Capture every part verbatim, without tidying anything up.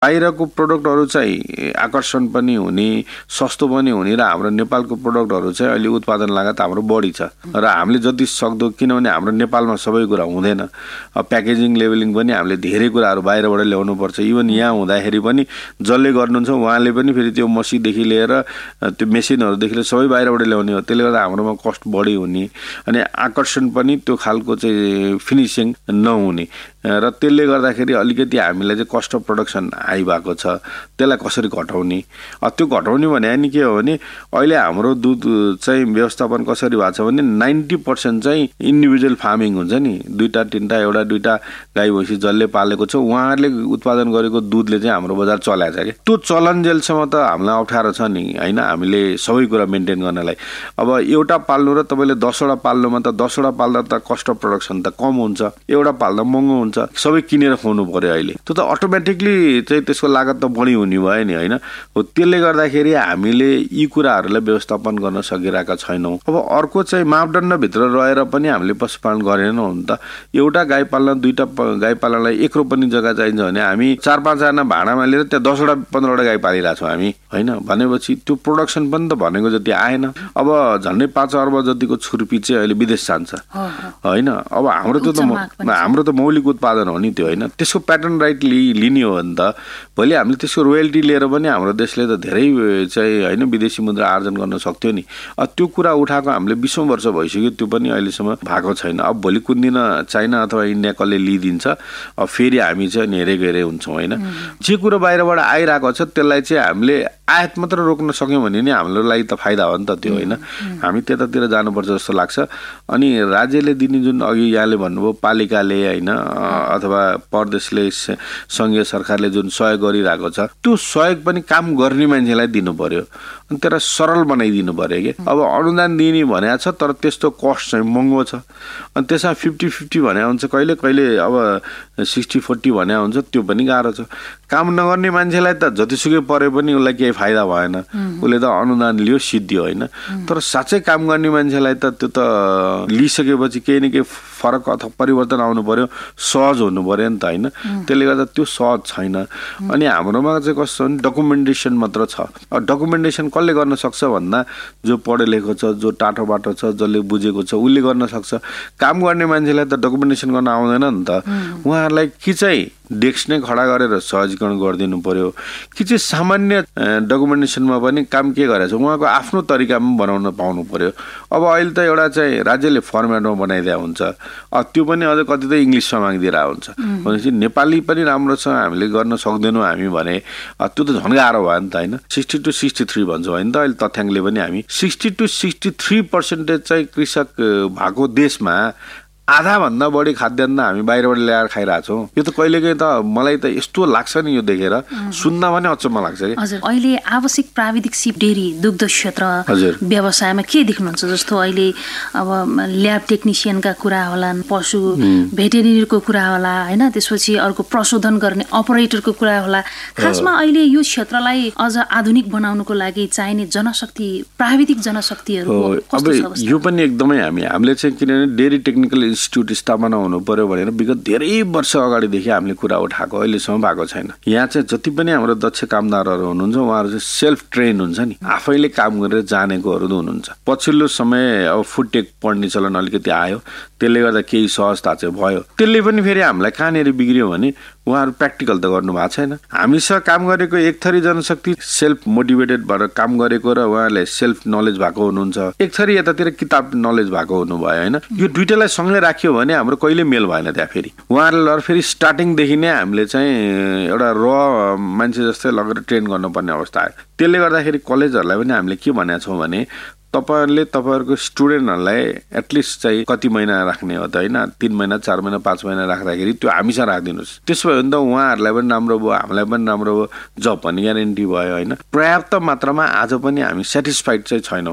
बाहिरको प्रोडक्टहरू चाहिँ आकर्षण पनि हुने, सस्तो पनि हुने र हाम्रो नेपालको प्रोडक्टहरू चाहिँ अहिले उत्पादन लागत हाम्रो बढी छ र हामीले जति सक्दो, किनभने हाम्रो नेपालमा सबै कुरा हुँदैन, प्याकेजिङ लेभलिङ पनि हामीले धेरै कुराहरू बाहिरबाट ल्याउनु पर्छ। इभन यहाँ हुँदाखेरि पनि जसले गर्नुहुन्छ उहाँले पनि फेरि त्यो मसीदेखि लिएर त्यो मेसिनहरूदेखि लिएर सबै बाहिरबाट ल्याउने हो। त्यसले गर्दा हाम्रोमा कस्ट बढी हुने अनि आकर्षण पनि त्यो खालको चाहिँ फिनिसिङ नहुने र त्यसले गर्दाखेरि अलिकति हामीलाई चाहिँ कस्ट अफ प्रोडक्सन हाई भएको छ। त्यसलाई कसरी घटाउने? त्यो घटाउने भने नि के हो भने अहिले हाम्रो दुध चाहिँ व्यवस्थापन कसरी भएको छ भने नाइन्टी पर्सेन्ट चाहिँ इन्डिभिजुअल फार्मिङ हुन्छ नि, दुईवटा तिनवटा एउटा दुईवटा गाई भैँसी जसले पालेको छ उहाँहरूले उत्पादन गरेको दुधले चाहिँ हाम्रो बजार चलाएको छ कि त्यो चलन जेलसम्म त हामीलाई अप्ठ्यारो छ नि होइन, हामीले सबै कुरा मेन्टेन गर्नलाई। अब एउटा पाल्नु र तपाईँले दसवटा पाल्नुमा त दसवटा पाल्दा त कस्ट अफ प्रोडक्सन त कम हुन्छ, एउटा पाल्दा महँगो हुन्छ, सबै किनेर खुवाउनु पर्यो अहिले। त्यो त अटोमेटिकली चाहिँ त्यसको लागत त बढी हुने भयो नि होइन। हो त्यसले गर्दाखेरि हामीले यी कुराहरूलाई व्यवस्थापन गर्न सकिरहेका छैनौँ। अब अर्को चाहिँ मापदण्डभित्र रहेर पनि हामीले पशुपालन गरेनौँ नि त। एउटा गाई पाल्न दुईवटा गाई पाल्नलाई एक रोपनी जग्गा चाहिन्छ भने हामी चार पाँचजना भाडामा लिएर त्यहाँ दसवटा पन्ध्रवटा गाई पालिरहेको छौँ हामी होइन। भनेपछि त्यो प्रोडक्सन पनि त भनेको जति आएन। अब झन्डै पाँच अर्ब जतिको छुर्पी चाहिँ अहिले विदेश जान्छ होइन। अब हाम्रो त्यो त हाम्रो त मौलिक उत्पादन हो नि त्यो होइन। त्यसको प्याटर्न राइट लिने हो भने त भोलि हामीले त्यसको रोयल्टी लिएर पनि हाम्रो देशले त धेरै चाहिँ होइन विदेशी मुद्रा आर्जन गर्न सक्थ्यो नि। त्यो कुरा उठाएको हामीले बिसौँ वर्ष भइसक्यो, त्यो पनि अहिलेसम्म भएको छैन। अब भोलि कुन दिन चाइना अथवा इन्डिया कसले लिइदिन्छ अब फेरि हामी चाहिँ हेरेको हेरे हुन्छौँ होइन। जे कुरो बाहिरबाट आइरहेको छ त्यसलाई चाहिँ हामीले आयात मात्र रोक्न सक्यौँ भने नि हाम्रो लागि त फाइदा हो नि त त्यो होइन। हामी त्यतातिर जानुपर्छ जस्तो लाग्छ। अनि राज्यले दिने जुन अघि यहाँले भन्नुभयो पालिकाले होइन अथवा प्रदेशले सङ्घीय सरकारले जुन सहयोग गरिरहेको छ त्यो सहयोग पनि काम गर्ने मान्छेलाई दिनु पर्यो अनि त्यसलाई सरल बनाइदिनु पर्यो कि। अब अनुदान दिने भनेको छ तर त्यस्तो कस्ट चाहिँ महँगो छ अनि त्यसमा फिफ्टी फिफ्टी भने हुन्छ, कहिले कहिले अब सिक्सटी फोर्टी भने हुन्छ, त्यो पनि गाह्रो छ। काम नगर्ने मान्छेलाई त जतिसुकै परे पनि उसलाई केही फाइदा भएन, उसले त अनुदान लियो सिद्धियो होइन। तर साँच्चै काम गर्ने मान्छेलाई त त्यो त लिइसकेपछि केही न केही फरक अथवा परिवर्तन आउनु पर्यो, सहज हुनु पर्यो नि त होइन। त्यसले गर्दा त्यो सहज छैन। अनि हाम्रोमा चाहिँ कस्तो भने डकुमेन्टेसन मात्र छ। डकुमेन्टेसन कसले गर्न सक्छ भन्दा जो पढे लेखेको छ, जो टाटो बाटो छ, जसले बुझेको छ उसले गर्न सक्छ। काम गर्ने मान्छेलाई त डकुमेन्टेसन गर्न आउँदैन नि त। उहाँहरूलाई कि चाहिँ डेस्क नै खडा गरेर सहजीकरण गरिदिनु पर्यो कि चाहिँ सामान्य डकुमेन्टेसनमा पनि काम के गरेछ उहाँको आफ्नो तरिकामा बनाउन पाउनु पर्यो। अब अहिले त एउटा चाहिँ राज्यले फर्मेटमा बनाइदिया हुन्छ, त्यो पनि अझ कति त इङ्ग्लिसमा मागिदिएर हुन्छ। भनेपछि नेपाली पनि राम्रो छ, हामीले गर्न सक्दैनौँ हामी भने त्यो त झन् गाह्रो भयो नि त होइन। सिक्सटी टु सिक्सटी थ्री भन्छौँ होइन त अहिले तथ्याङ्कले पनि हामी sixty two sixty three percentage चाहिँ कृषक भएको देशमा आधाभन्दा बढी खाद्यान्न हामी बाहिरबाट ल्याएर खाइरहेछौँ। यो त कहिलेकाहीँ त मलाई त यस्तो लाग्छ नि यो देखेर सुन्दा पनि अचम्म लाग्छ कि। हजुर अहिले आवश्यक प्राविधिक सिप डेरी दुग्ध क्षेत्र व्यवसायमा के देख्नुहुन्छ? जस्तो अहिले अब ल्याब टेक्निसियनका कुरा होला, पशु भेटेरियरको कुरा होला होइन, त्यसपछि अर्को प्रशोधन गर्ने अपरेटरको कुरा होला। खासमा अहिले यो क्षेत्रलाई अझ आधुनिक बनाउनुको लागि चाहिने जनशक्ति प्राविधिक जनशक्तिहरू अब यो पनि एकदमै हामी हामीले चाहिँ किनभने डेरी टेक्निकल इन्स्टिट्युट स्थापना हुनु पर्यो भनेर विगत धेरै वर्ष अगाडिदेखि हामीले कुरा उठाएको, अहिलेसम्म भएको छैन। यहाँ चाहिँ जति पनि हाम्रो दक्ष कामदारहरू हुनुहुन्छ उहाँहरू चाहिँ सेल्फ ट्रेन हुन्छ नि, आफैले काम गरेर जानेकोहरू हुनुहुन्छ। पछिल्लो समय अब फुड टेक पढ्ने चलन अलिकति आयो, त्यसले गर्दा केही सहजता चाहिँ भयो। त्यसले पनि फेरि हामीलाई कहाँनिर बिग्रियो भने उहाँहरू प्र्याक्टिकल त गर्नु भएको छैन। हामीसँग काम गरेको एक थरी जनशक्ति सेल्फ मोटिभेटेड भएर काम गरेको र उहाँहरूले सेल्फ नलेज भएको हुनुहुन्छ, एक थरी यतातिर किताब नलेज भएको हुनुभयो होइन। यो दुइटालाई सँगै राख्यो भने हाम्रो कहिले मेल भएन त्यहाँ। फेरि उहाँहरूले फेरि स्टार्टिङदेखि नै हामीले चाहिँ एउटा र मान्छे जस्तै लगेर ट्रेन गर्नुपर्ने अवस्था आयो। त्यसले गर्दाखेरि कलेजहरूलाई पनि हामीले के भनेका छौँ भने तपाईँहरूले तपाईँहरूको स्टुडेन्टहरूलाई एटलिस्ट चाहिँ कति महिना राख्ने हो त होइन, तिन महिना चार महिना पाँच महिना राख्दाखेरि त्यो हामीसँग राखिदिनुहोस्। त्यसो भयो भने त उहाँहरूलाई पनि राम्रो भयो, हामीलाई पनि राम्रो भयो, जब पनि ग्यारेन्टी भयो होइन। पर्याप्त मात्रामा आज पनि हामी सेटिस्फाइड चाहिँ छैनौँ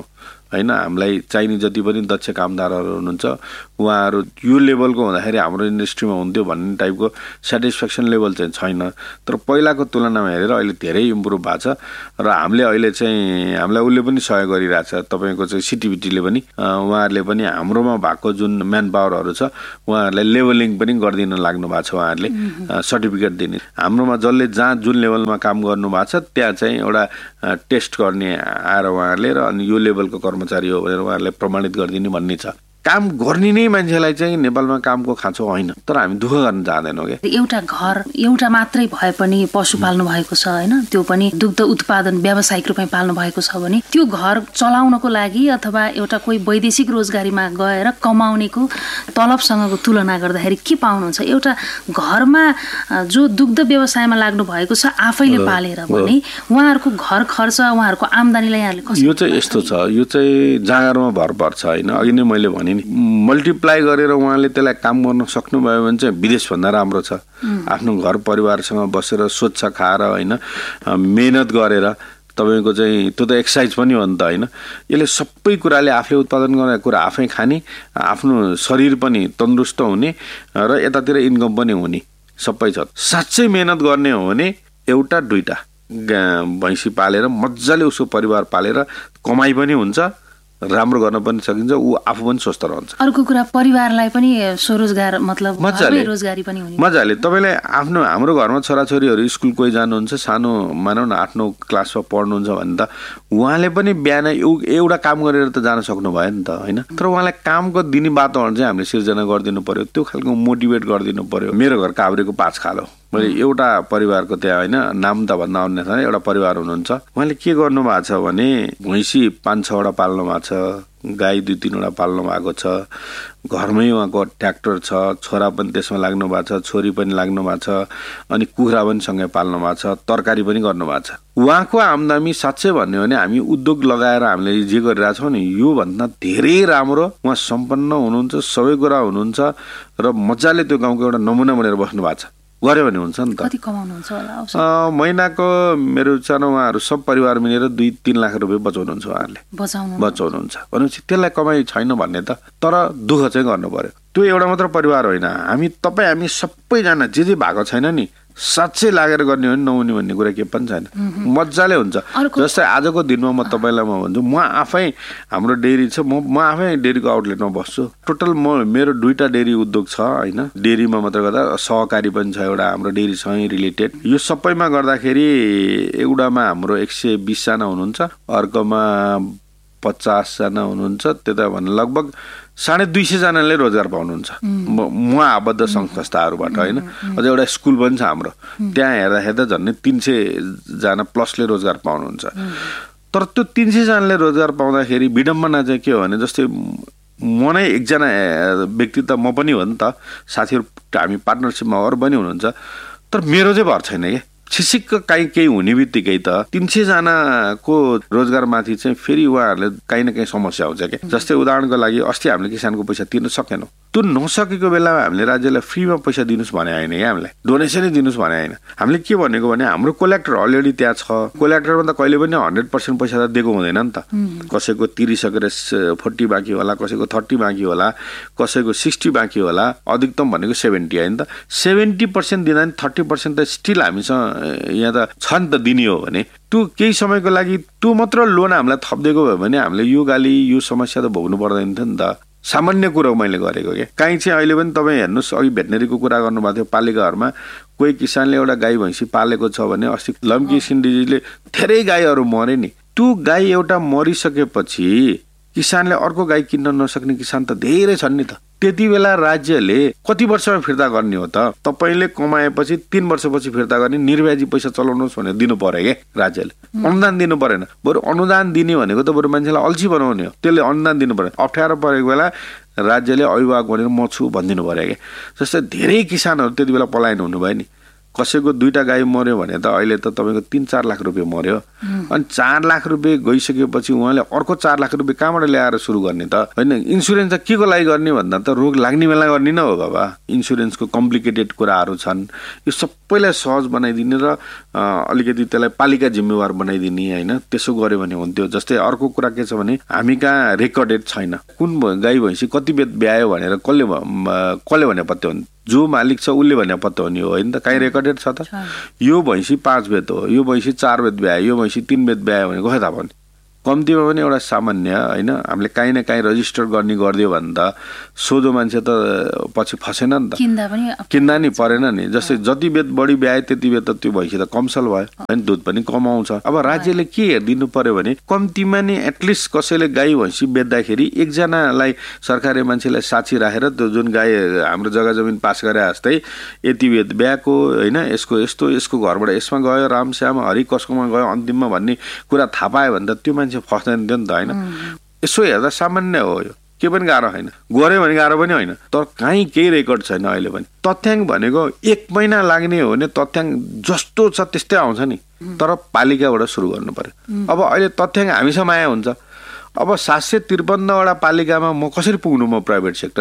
होइन हामीलाई चाहिने जति पनि दक्ष कामदारहरू हुनुहुन्छ उहाँहरू यो लेभलको हुँदाखेरि हाम्रो इन्डस्ट्रीमा हुन्थ्यो भन्ने टाइपको सेटिस्फ्याक्सन लेभल चाहिँ छैन। तर पहिलाको तुलनामा हेरेर अहिले धेरै इम्प्रुभ भएको छ र हामीले अहिले चाहिँ हामीलाई उसले पनि सहयोग गरिरहेछ। तपाईँको चाहिँ सिटिभिटीले पनि उहाँहरूले पनि हाम्रोमा भएको जुन म्यान पावरहरू छ उहाँहरूलाई लेभलिङ पनि गरिदिन लाग्नु भएको छ। उहाँहरूले सर्टिफिकेट दिने हाम्रोमा जसले जहाँ जुन लेभलमा काम गर्नु भएको छ त्यहाँ चाहिँ एउटा टेस्ट गर्ने आएर उहाँहरूले र अनि यो लेभलको कर्मचारी हो भनेर उहाँहरूले प्रमाणित गरिदिने भन्ने छ। काम गर्ने नै मान्छेलाई चाहिँ नेपालमा कामको खाँचो होइन, तर हामी दुःख गर्न जाँदैनौँ क्या। एउटा घर एउटा मात्रै भए पनि पशु पाल्नु भएको छ होइन, त्यो पनि दुग्ध उत्पादन व्यावसायिक रूपमा पाल्नु भएको छ भने त्यो घर चलाउनको लागि अथवा एउटा कोही वैदेशिक रोजगारीमा गएर कमाउनेको तलबसँगको तुलना गर्दाखेरि के पाउनुहुन्छ? एउटा घरमा जो दुग्ध व्यवसायमा लाग्नु भएको छ आफैले पालेर भने उहाँहरूको घर खर्च उहाँहरूको आम्दानीलाई यहाँले कसरी? यो चाहिँ यस्तो छ, यो चाहिँ जाँगरमा भर पर्छ होइन। अघि नै मैले भने मल्टिप्लाई गरेर उहाँले त्यसलाई काम गर्न सक्नुभयो भने चाहिँ विदेशभन्दा राम्रो छ। आफ्नो घर परिवारसँग बसेर स्वच्छ खाएर होइन मेहनत गरेर तपाईँको चाहिँ त्यो त एक्सर्साइज पनि हो नि त होइन। यसले सबै कुराले आफूले उत्पादन गर्ने कुरा आफै खाने, आफ्नो शरीर पनि तन्दुरुस्त हुने र यतातिर इन्कम पनि हुने सबै छ। साँच्चै मेहनत गर्ने हो भने एउटा दुईटा भैँसी पालेर मजाले उसको परिवार पालेर कमाइ पनि हुन्छ, राम्रो गर्न पनि सकिन्छ, ऊ आफू पनि स्वस्थ रहन्छ। अर्को कुरा परिवारलाई पनि स्वरोजगार मतलब मजाले रोजगारी पनि हुने मजाले। तपाईँले आफ्नो हाम्रो घरमा छोराछोरीहरू स्कुल कोही जानुहुन्छ सानो मानौ न आठ नौ क्लासमा पढ्नुहुन्छ भने त उहाँले पनि बिहान एउटा काम गरेर त जान सक्नु भयो नि त होइन। तर उहाँलाई कामको दिने वातावरण चाहिँ हामीले सिर्जना गरिदिनु पर्यो, त्यो खालको मोटिभेट गरिदिनु पर्यो। मेरो घर काभ्रेको पाँच खालो, मैले एउटा परिवारको त्यहाँ होइन नाम त भन्दा अन्यथा एउटा परिवार हुनुहुन्छ। उहाँले के गर्नु भएको छ भने भैँसी पाँच छवटा पाल्नु भएको छ, गाई दुई तिनवटा पाल्नु भएको छ, घरमै उहाँको ट्र्याक्टर छ, छोरा पनि त्यसमा लाग्नु भएको छ, छोरी पनि लाग्नु भएको छ, अनि कुखुरा पनि सँगै पाल्नु भएको छ, तरकारी पनि गर्नु भएको छ। उहाँको आम्दानी साँच्चै भन्यो भने हामी उद्योग लगाएर हामीले जे गरिरहेछौँ नि योभन्दा धेरै राम्रो उहाँ सम्पन्न हुनुहुन्छ, सबै कुरा हुनुहुन्छ र मजाले त्यो गाउँको एउटा नमुना बनेर बस्नु भएको छ। गऱ्यो भने हुन्छ नि त। कति कमाउनुहुन्छ होला? महिनाको मेरो विचारमा उहाँहरू सब परिवार मिलेर दुई तिन लाख रुपियाँ बचाउनुहुन्छ उहाँहरूले बचाउनुहुन्छ भनेपछि त्यसलाई कमाइ छैन भन्ने त, तर दुःख चाहिँ गर्नु पर्यो। त्यो एउटा मात्र परिवार होइन, हामी तपाईँ हामी सबैजना जे जे भएको छैन नि साँच्चै लागेर गर्ने हो भने नहुने भन्ने कुरा के पनि छैन, मजाले हुन्छ। जस्तै आजको दिनमा म तपाईँलाई म भन्छु म आफै हाम्रो डेरी छ, म म आफै डेरीको आउटलेटमा बस्छु। टोटल म मेरो दुईवटा डेरी उद्योग छ होइन, डेरीमा मात्र गर्दा सहकारी पनि छ एउटा हाम्रो डेरीसँगै रिलेटेड। यो सबैमा गर्दाखेरि एउटामा हाम्रो एक सय बिसजना हुनुहुन्छ, अर्कोमा पचासजना हुनुहुन्छ, त्यता भने लगभग साढे दुई सयजनाले रोजगार पाउनुहुन्छ म आबद्ध सङ्घ संस्थाहरूबाट होइन। अझ एउटा स्कुल पनि छ हाम्रो, त्यहाँ हेर्दाखेरि त झन्डै तिन सयजना प्लसले रोजगार पाउनुहुन्छ। तर त्यो तिन सयजनाले रोजगार पाउँदाखेरि विडम्बना चाहिँ के हो भने जस्तै म नै एकजना व्यक्ति त म पनि हो नि त, साथीहरू हामी पार्टनरसिपमा अरू पनि हुनुहुन्छ, तर मेरो चाहिँ भर छैन क्या। छिसिक्क काहीँ केही हुने बित्तिकै त तिन सयजनाको रोजगारमाथि चाहिँ फेरि उहाँहरूले काहीँ न काहीँ समस्या हुन्छ क्या। जस्तै उदाहरणको लागि अस्ति हामीले किसानको पैसा तिर्न सकेनौँ, त्यो नसकेको बेलामा हामीले राज्यलाई फ्रीमा पैसा दिनुहोस् भने होइन क्या, हामीलाई डोनेसनै दिनुहोस् भने होइन। हामीले के भनेको भने हाम्रो कोलेक्टर अलरेडी त्यहाँ छ, कोलेक्टरमा त कहिले पनि हन्ड्रेड पर्सेन्ट पैसा त दिएको हुँदैन नि त। कसैको तिरिसकेर फोर्टी बाँकी होला, कसैको थर्टी बाँकी होला, कसैको सिक्सटी बाँकी होला, अधिकतम भनेको सेभेन्टी होइन त। सेभेन्टी पर्सेन्ट दिँदा नि थर्टी पर्सेन्ट त स्टिल हामीसँग यहाँ त छ नि त दिने हो भने त्यो केही समयको लागि त्यो मात्र लोन हामीलाई थपिदिएको भयो भने हामीले यो गाली यो समस्या त भोग्नु पर्दैन थियो नि त। सामान्य कुरो मैले गरेको क्या। काहीँ चाहिँ अहिले पनि तपाईँ हेर्नुहोस्, अघि भेटनेरीको कुरा गर्नुभएको थियो, पालिकाहरूमा कोही किसानले एउटा गाई भैँसी पालेको छ भने अस्ति लम्की सिन्डिजीले धेरै गाईहरू मरे नि। त्यो गाई एउटा मरिसकेपछि किसानले अर्को गाई किन्न नसक्ने किसान त धेरै छन् नि त। त्यति बेला राज्यले कति वर्षमा फिर्ता गर्ने हो त? तपाईँले कमाएपछि तीन वर्षपछि फिर्ता गर्ने, निर्व्याजी पैसा चलाउनुहोस् भनेर दिनु पर्यो क्या राज्यले। अनुदान दिनु परेन, बरु अनुदान दिने भनेको त बरु मान्छेलाई अल्छी बनाउने हो, त्यसले अनुदान दिनु पर्यो। अप्ठ्यारो परेको बेला राज्यले अभिभावक भनेर म छु भनिदिनु पर्यो क्या। जस्तै धेरै किसानहरू त्यति बेला पलायन हुनुभयो नि। कसैको दुईटा गाई मर्यो भने त अहिले त तपाईँको तीन चार लाख रुपियाँ मर्यो। अनि चार लाख रुपियाँ गइसकेपछि उहाँले अर्को चार लाख रुपियाँ कहाँबाट ल्याएर सुरु गर्ने त होइन। इन्सुरेन्स त के को लागि गर्ने भन्दा त रोग लाग्ने बेला गर्ने न हो बाबा। इन्सुरेन्सको कम्प्लिकेटेड कुराहरू छन्, यो सबैलाई सहज बनाइदिने र अलिकति त्यसलाई पालिका जिम्मेवार बनाइदिने होइन, त्यसो गर्यो भने हुन्थ्यो। जस्तै अर्को कुरा के छ भने हामी कहाँ रेकर्डेड छैन कुन गाई भैँसी कति बेत ब्यायो भनेर कसले कसले भने पत्तो हो, जो मालिक छ उसले भने पत्तो हुने हो होइन त, कहीँ रेकर्डेड छ त। यो भैँसी पाँच बेत हो, यो भैँसी चार बेत ब्यायो, यो भैँसी तिन बेत ब्यायो भने कसै थाहा पनि। कम्तीमा पनि एउटा सामान्य होइन हामीले काहीँ न काहीँ रजिस्टर गर्ने गरिदियो भने त सोझो मान्छे त पछि फसेन नि त, किन्दा नि परेन नि। जस्तै जति बेत बढी ब्याए त्यति बेत त त्यो भैँसी त कमसल भयो होइन, दुध पनि कमाउँछ। अब राज्यले के हेरिदिनु पर्यो भने कम्तीमा नि एटलिस्ट कसैले गाई भैँसी बेच्दाखेरि एकजनालाई सरकारी मान्छेलाई साक्षी राखेर त्यो जुन गाई हाम्रो जग्गा जमिन पास गरे जस्तै यति बेत ब्याएको होइन, यसको यस्तो यसको घरबाट यसमा गयो रामश्याम हरि कसकोमा गयो अन्तिममा भन्ने कुरा थाहा पायो भने त त्यो मान्छे फस्दैन थियो नि त होइन। यसो हेर्दा सामान्य हो, यो के पनि गाह्रो होइन, गऱ्यो भने गाह्रो पनि होइन। तर कहीँ केही रेकर्ड छैन अहिले पनि। तथ्याङ्क भनेको एक महिना लाग्ने हो भने तथ्याङ्क जस्तो छ त्यस्तै आउँछ नि, तर पालिकाबाट सुरु गर्नु पर्यो। अब अहिले तथ्याङ्क हामीसँग आया हुन्छ, अब सात सय त्रिपन्नवटा पालिकामा म कसरी पुग्नु, म प्राइभेट सेक्टर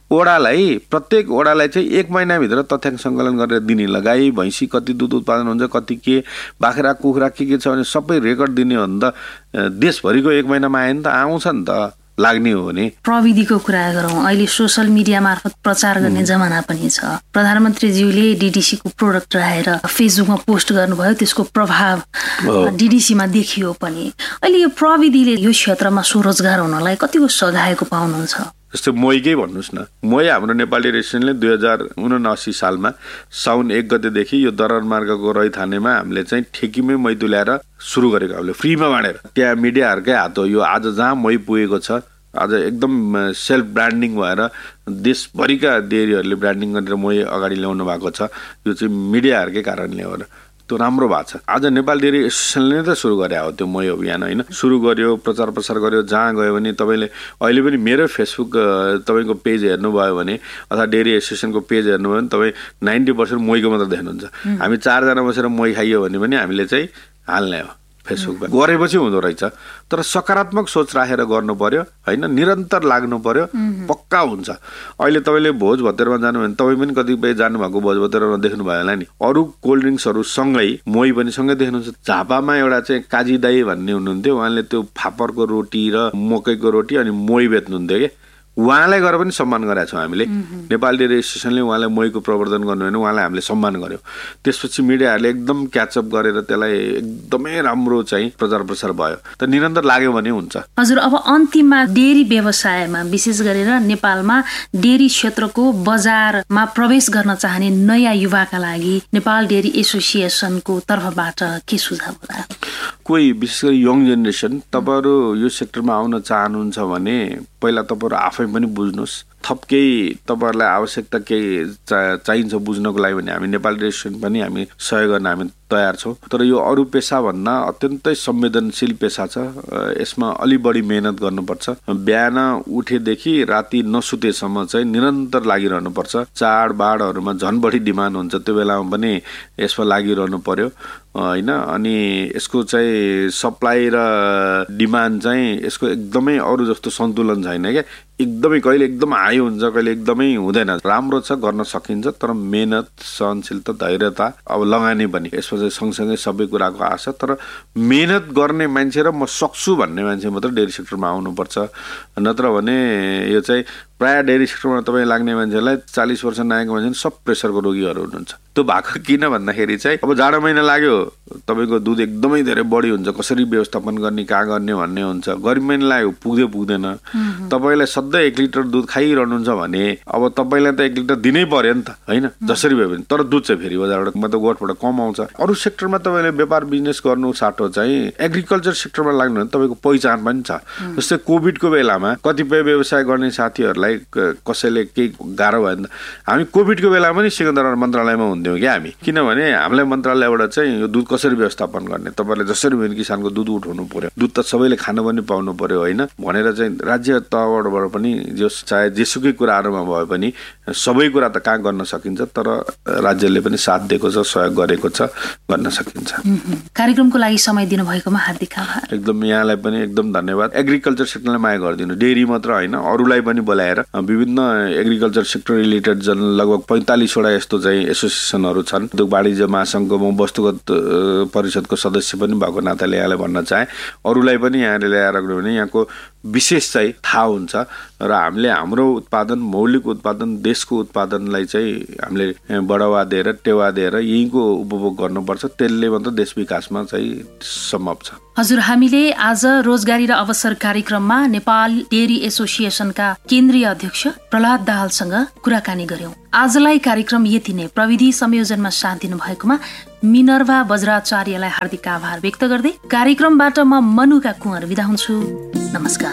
ओडालाई प्रत्येक ओडालाई चाहिँ एक महिनाभित्र तथ्याङ्क सङ्कलन गरेर दिने, गाई भैँसी कति दुध उत्पादन हुन्छ, कति के बाख्रा कुखुरा के के छ भने सबै रेकर्ड दिने हो भने त देशभरिको एक महिनामा आयो नि त, आउँछ नि त लाग्ने हो भने। प्रविधिको कुरा गरौँ, अहिले सोसल मिडिया मार्फत प्रचार गर्ने जमाना पनि छ। प्रधानमन्त्रीज्यूले डिडिसीको प्रोडक्ट राखेर फेसबुकमा पोस्ट गर्नुभयो, त्यसको प्रभाव डिडिसीमा देखियो पनि। अहिले यो प्रविधिले यो क्षेत्रमा स्वरोजगार हुनलाई कतिको सघाएको पाउनुहुन्छ? जस्तै मोहीकै भन्नुहोस् न, मोही हाम्रो नेपाली रेस्टुरेन्टले दुई हजार उनासी सालमा साउन एक गतेदेखि यो दरबार मार्गको रैथानेमा हामीले चाहिँ ठेकीमै मही तुल्याएर सुरु गरेको, हामीले फ्रीमा बाँडेर। त्यहाँ मिडियाहरूकै हात हो यो। आज जहाँ मही पुगेको छ, आज एकदम सेल्फ ब्रान्डिङ भएर देशभरिका डेरीहरूले ब्रान्डिङ गरेर मही अगाडि ल्याउनु भएको छ। यो चाहिँ मिडियाहरूकै कारणले हो र त्यो राम्रो भएको छ। आज नेपाल डेरी एसोसिएसनले नै त सुरु गरे हो त्यो मही अभियान होइन, सुरु गर्यो, प्रचार प्रसार गर्यो। जहाँ गयो भने तपाईँले अहिले पनि मेरो फेसबुक तपाईँको पेज हेर्नुभयो भने अथवा डेरी एसोसिएसनको पेज हेर्नुभयो भने तपाईँ नाइन्टी पर्सेन्ट महीको मात्र देख्नुहुन्छ। हामी चारजना बसेर मही खाइयो भने पनि हामीले चाहिँ हाल्ने हो फेसबुकमा, गरेपछि हुँदो रहेछ। तर सकारात्मक सोच राखेर गर्नु पर्यो होइन, निरन्तर लाग्नु पर्यो, पक्का हुन्छ। अहिले तपाईँले भोज भतेरमा जानु भने तपाईँ पनि कतिपय जानुभएको भोज भतेरमा देख्नुभयो होला नि, अरू कोल्ड ड्रिङ्क्सहरू सँगै मही पनि सँगै देख्नुहुन्छ। झापामा एउटा चाहिँ काजी दाई भन्ने हुनुहुन्थ्यो, उहाँले त्यो फापरको रोटी र मकैको रोटी अनि मही बेच्नुहुन्थ्यो कि, उहाँलाई गएर पनि सम्मान गरेका छौँ हामीले। नेपाल डेरी एसोसिएसनले उहाँलाई महीको प्रवर्धन गर्नु भने उहाँलाई हामीले सम्मान गर्यौँ। त्यसपछि मिडियाहरूले एकदम क्याचअप गरेर त्यसलाई एकदमै राम्रो चाहिँ प्रचार प्रसार भयो। त निरन्तर लाग्यो भने हुन्छ। हजुर, अब अन्तिममा डेरी व्यवसायमा विशेष गरेर नेपालमा डेरी क्षेत्रको बजारमा प्रवेश गर्न चाहने नयाँ युवाका लागि नेपाल डेरी एसोसिएसनको तर्फबाट के सुझाव होला? कोही विशेष गरी यङ जेनेरेसन तपाईँहरू यो सेक्टरमा आउन चाहनुहुन्छ भने पहिला तपाईँहरू आफै पनि बुझ्नुहोस्, थप केही तपाईँहरूलाई आवश्यकता केही चा चाहिन्छ बुझ्नको लागि भने हामी नेपाल रेस्टुरेन्ट पनि हामी सहयोग गर्न हामी तयार छौँ। तर यो अरू पेसाभन्दा अत्यन्तै संवेदनशील पेसा छ, यसमा अलि बढी मेहनत गर्नुपर्छ। बिहान उठेदेखि राति नसुतेसम्म चाहिँ निरन्तर लागिरहनुपर्छ। चाडबाडहरूमा झन् बढी डिमान्ड हुन्छ, त्यो बेलामा पनि यसमा लागिरहनु पर्यो होइन। अनि यसको चाहिँ सप्लाई र डिमान्ड चाहिँ यसको एकदमै अरू जस्तो सन्तुलन छैन क्या, एकदमै कहिले एकदम हाई हुन्छ, कहिले एकदमै हुँदैन। राम्रो छ, गर्न सकिन्छ, तर मेहनत, सहनशीलता, धैर्यता अब लगानी पनि यसमा चाहिँ सँगसँगै सबै कुराको आशा। तर मेहनत गर्ने मान्छे र म सक्छु भन्ने मान्छे मात्र डेरी सेक्टरमा आउनुपर्छ, नत्र भने यो चाहिँ प्रायः डेरी सेक्टरमा तपाईँ लाग्ने मान्छेलाई चालिस वर्ष नआएको मान्छे सब प्रेसरको रोगीहरू हुनुहुन्छ। त्यो भएको किन भन्दाखेरि चाहिँ अब जाडो महिना लाग्यो तपाईँको दुध एकदमै धेरै बढी हुन्छ, कसरी व्यवस्थापन गर्ने, कहाँ गर्ने भन्ने हुन्छ। गर्मी महिना लाग्यो पुग्दै पुग्दैन। तपाईँलाई सधैँ एक लिटर दुध खाइरहनुहुन्छ भने अब तपाईँलाई त एक लिटर दिनै पर्यो नि त होइन, जसरी भए पनि। तर दुध चाहिँ फेरि बजारबाट मतलब गोठबाट कम आउँछ। अरू सेक्टरमा तपाईँले व्यापार बिजनेस गर्नु साटो चाहिँ एग्रिकल्चर सेक्टरमा लाग्नु भने तपाईँको पहिचान पनि छ। जस्तै कोभिडको बेलामा कतिपय व्यवसाय गर्ने साथीहरूलाई कसैले केही गाह्रो भयो भने हामी कोभिडको बेलामा पनि सिंहदरबार मन्त्रालयमा हुन्थ्यौँ क्या हामी, किनभने हामीलाई मन्त्रालयबाट चाहिँ यो दुध कसरी व्यवस्थापन गर्ने, तपाईँले जसरी पनि किसानको दुध उठाउनु पर्यो, दुध त सबैले खानु पनि पाउनु पर्यो होइन भनेर चाहिँ राज्य तहबाट पनि जो चाहे जेसुकै कुराहरूमा भए पनि सबै कुरा त कहाँ गर्न सकिन्छ, तर राज्यले पनि साथ दिएको छ, सहयोग गरेको छ, गर्न सकिन्छ। कार्यक्रमको लागि समय दिनुभएकोमा हार्दिक आभार। एकदम यहाँलाई पनि एकदम धन्यवाद। एग्रिकल्चर सेक्टरलाई माया गरिदिनु, डेरी मात्र होइन अरूलाई पनि बोलाएर विभिन्न एग्रिकल्चर सेक्टर रिलेटेड जन लगभग पैँतालिसवटा यस्तो चाहिँ एसोसिएसनहरू छन्। उद्योग वाणिज्य महासङ्घको म वस्तुगत परिषदको सदस्य पनि भएको नाताले यहाँलाई भन्न चाहे, अरूलाई पनि यहाँले ल्याएर गयो भने यहाँको विशेष चाहिँ थाहा हुन्छ र हामीले हाम्रो उत्पादन, मौलिक उत्पादन, देशको उत्पादनलाई चाहिँ हामीले बढावा दिएर टेवा दिएर यहीँको उपभोग गर्नुपर्छ, त्यसले मात्र देश विकासमा चाहिँ सम्भव छ। हजुर, हामीले आज रोजगारी र अवसर कार्यक्रममा नेपाल डेरी एसोसिएसनका केन्द्रीय अध्यक्ष प्रहलाद दाहालसँग कुराकानी गर्यौं। आजलाई कार्यक्रम यति नै। प्रविधि संयोजनमा साथ दिनु भएकोमा मिनर्वा बज्राचार्यलाई हार्दिक आभार व्यक्त गर्दै कार्यक्रमबाट म मनुका कुँवर बिदा हुन्छु। नमस्कार।